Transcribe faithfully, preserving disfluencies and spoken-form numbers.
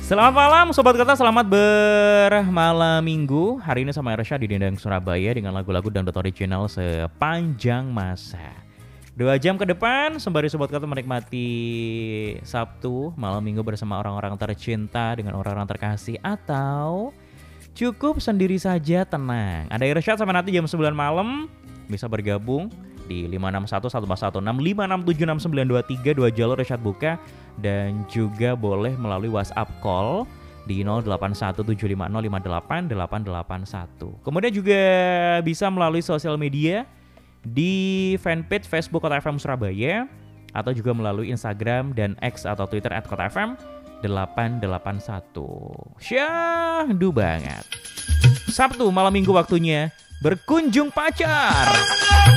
Selamat malam Sobat Kota, selamat bermalam minggu. Hari ini sama Ersha di Dendang Surabaya dengan lagu-lagu dangdut original sepanjang masa. Dua jam ke depan sembari Sobat Kota menikmati Sabtu malam minggu bersama orang-orang tercinta dengan orang-orang terkasih. Atau cukup sendiri saja, tenang. Ada Ersha sampai nanti jam sembilan malam. Bisa bergabung di lima enam satu satu empat satu enam, lima enam tujuh enam sembilan dua tiga, dua jalur Rsyad buka. Dan juga boleh melalui WhatsApp call di nol delapan satu tujuh lima nol lima delapan delapan delapan satu. Kemudian juga bisa melalui sosial media di fanpage Facebook Kota F M Surabaya, atau juga melalui Instagram dan X atau Twitter at Kota F M delapan delapan satu. Syahdu banget. Sabtu malam minggu waktunya berkunjung pacar.